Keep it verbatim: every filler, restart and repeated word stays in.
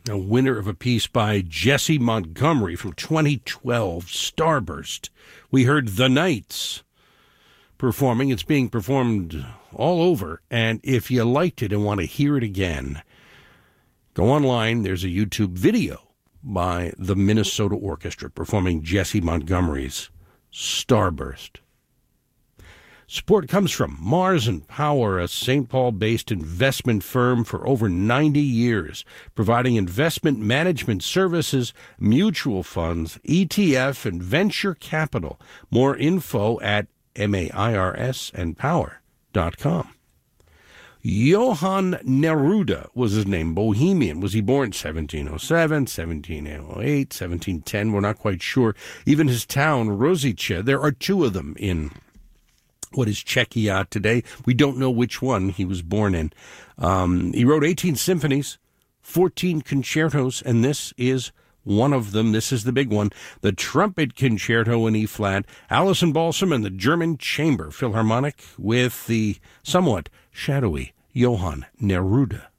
A winner of a piece by Jesse Montgomery from twenty twelve, Starburst. We heard The Knights performing. It's being performed all over, and if you liked it and want to hear it again, go online. There's a YouTube video by the Minnesota Orchestra performing Jesse Montgomery's Starburst. Support comes from Mars and Power, a Saint Paul-based investment firm for over ninety years, providing investment management services, mutual funds, E T F, and venture capital. More info at M-A-I-R-S and power dot com. Johann Neruda was his name, Bohemian. Was he born seventeen oh seven, seventeen oh eight, seventeen ten? We're not quite sure. Even his town, Rosice, there are two of them in what is Czechia today. We don't know which one he was born in. Um, he wrote eighteen symphonies, fourteen concertos, and this is one of them. This is the big one, the Trumpet Concerto in E-flat. Alison Balsam and the German Chamber Philharmonic with the somewhat shadowy Johann Neruda.